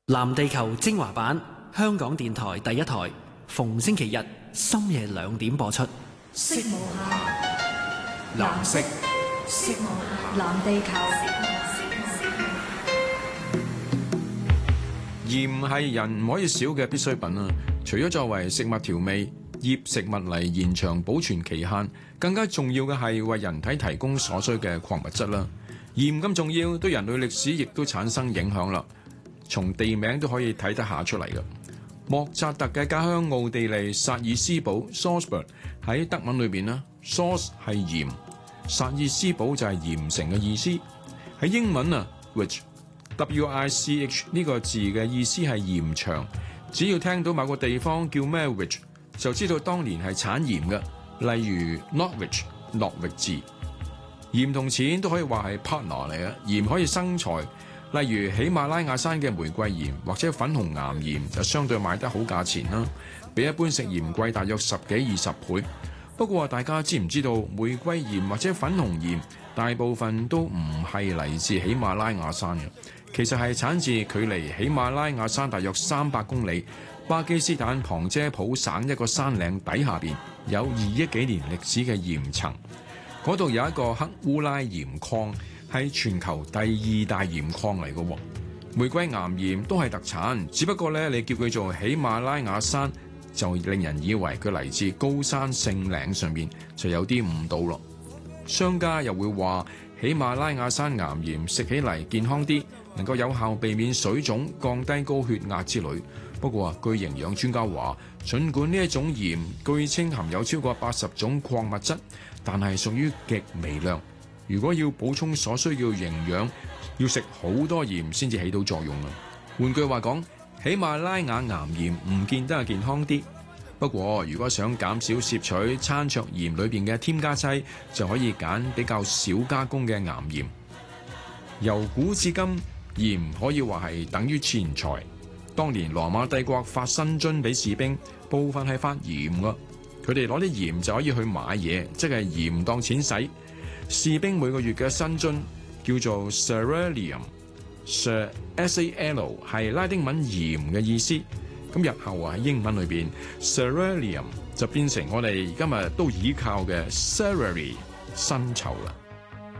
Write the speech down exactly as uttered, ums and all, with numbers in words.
藍地球精華版，香港電台第一台，逢星期日深夜兩點播出。 色無限， 藍色， 色無限，藍地球。 鹽係人唔可以少嘅必需品啊！除咗作為食物調味、醃食物嚟延長保存期限，更加重要嘅係為人體提供所需嘅礦物質啦。鹽咁重要，對人類歷史亦都產生影響啦。從地名都可以睇得下出嚟嘅。莫扎特嘅家鄉奧地利薩爾斯堡 （Salzburg） 喺德文裏邊呢 ，Salz 係鹽，薩爾斯堡就係鹽城嘅意思。喺英文啊 ，which，W I C H 呢個字嘅意思係鹽場。只要聽到某個地方叫咩 which， 就知道當年係產鹽嘅。例如 Norwich， 諾域治。鹽同錢都可以話係 partner 嚟嘅。鹽可以生財。例如喜馬拉雅山嘅玫瑰鹽或者粉紅岩鹽就相對賣得好價錢啦，比一般食鹽貴大約十幾二十倍。不過大家知唔知道玫瑰鹽或者粉紅鹽大部分都唔係嚟自喜馬拉雅山嘅，其實係產自距離喜馬拉雅山大約三百公里巴基斯坦旁遮普省一個山嶺底下邊有二億幾年歷史嘅鹽層，嗰度有一個黑烏拉鹽礦。係全球第二大鹽礦嚟嘅。玫瑰岩鹽都係特產，只不過咧你叫佢做喜馬拉雅山，就令人以為佢嚟自高山聖嶺上面，就有啲誤導咯。商家又會話喜馬拉雅山岩鹽食起嚟健康啲，能夠有效避免水腫、降低高血壓之類。不過啊，據營養專家話，儘管呢一種鹽據稱含有超過八十種礦物質，但係屬於極微量。如果要補充所需要營養，要食好多鹽先至起到作用啊！換句話講，喜馬拉雅岩鹽唔見得係健康啲。不過，如果想減少攝取餐桌鹽裏邊嘅添加劑，就可以揀比較少加工嘅岩鹽。由古至今，鹽可以話係等於錢財。當年羅馬帝國發薪津俾士兵，部分係發鹽㗎，佢哋攞啲鹽就可以去買嘢，即係鹽當錢使。士兵每個月嘅薪津叫做 Salarium，S A L 係拉丁文鹽嘅意思。咁日後啊喺英文裏邊 Salarium 就變成我哋今日都倚靠嘅 salary 薪酬啦。